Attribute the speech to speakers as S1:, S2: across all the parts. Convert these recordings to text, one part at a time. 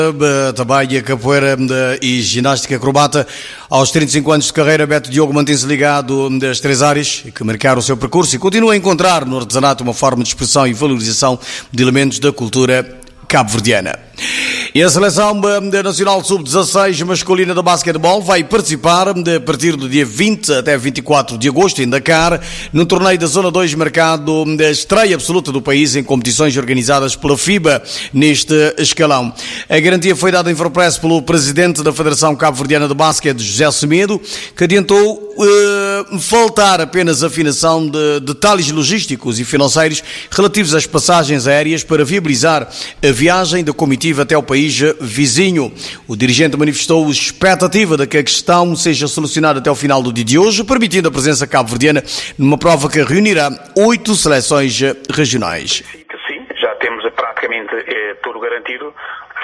S1: Também a capoeira e ginástica acrobata. Aos 35 anos de carreira, Beto Diogo mantém-se ligado às três áreas que marcaram o seu percurso e continua a encontrar no artesanato uma forma de expressão e valorização de elementos da cultura cabo-verdiana. E a Seleção Nacional Sub-16 masculina de basquetebol vai participar a partir do dia 20 até 24 de agosto em Dakar, num torneio da Zona 2 marcado da estreia absoluta do país em competições organizadas pela FIBA neste escalão. A garantia foi dada em Infopress pelo presidente da Federação Cabo-Verdiana de Basquete, José Semedo, que adiantou faltar apenas afinação de detalhes logísticos e financeiros relativos às passagens aéreas para viabilizar a viagem da comitiva até o país vizinho. O dirigente manifestou expectativa de que a questão seja solucionada até o final do dia de hoje, permitindo a presença cabo-verdiana numa prova que reunirá 8 seleções regionais.
S2: Sim, já temos praticamente tudo garantido.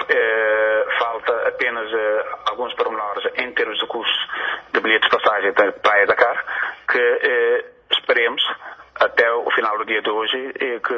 S2: Falta apenas alguns pormenores em termos de custo de bilhetes de passagem da Praia da Dakar, que esperemos até o final do dia de hoje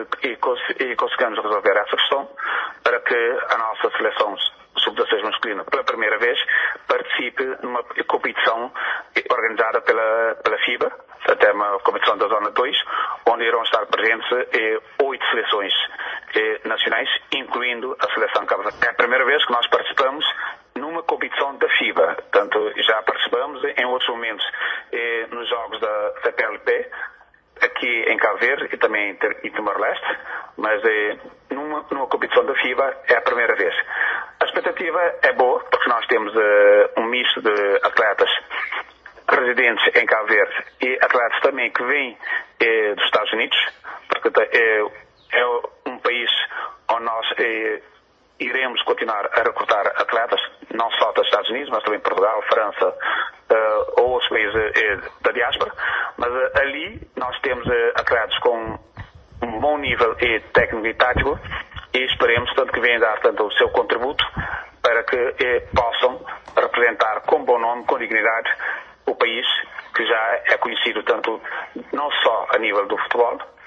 S2: e consigamos resolver essa questão para que a nossa seleção sub-16 masculina, pela primeira vez, participe numa competição organizada pela FIBA, até uma competição da Zona 2, onde irão estar presentes 8 seleções nacionais, incluindo a seleção cabo-verdiana. É a primeira vez que nós participamos numa competição da FIBA. Portanto, já participamos em outros momentos nos jogos da PLP, aqui em Cabo Verde e também em Timor-Leste, mas numa competição da FIBA é a primeira vez. A expectativa é boa, porque nós temos um misto de atletas residentes em Cabo Verde e atletas também que vêm dos Estados Unidos, porque é um país onde nós iremos continuar a recrutar atletas, não só dos Estados Unidos, mas também Portugal, França ou outros países da diáspora. Mas ali nós temos atletas com um bom nível técnico e tático e esperemos tanto que venham dar tanto o seu contributo para que possam representar com bom nome, com dignidade, o país que já é conhecido tanto não só a nível do futebol,